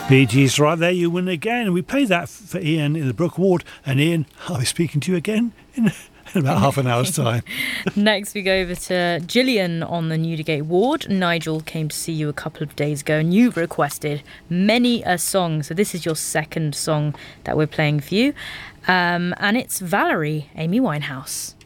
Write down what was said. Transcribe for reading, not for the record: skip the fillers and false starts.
Bee Gees right there, you win again. We played that for Ian in the Brook Ward. And Ian, I'll be speaking to you again in about half an hour's time. Next we go over to Gillian on the Newdigate Ward. Nigel came to see you a couple of days ago and you've requested Many a Song. So this is your second song that we're playing for you. And it's Valerie, Amy Winehouse.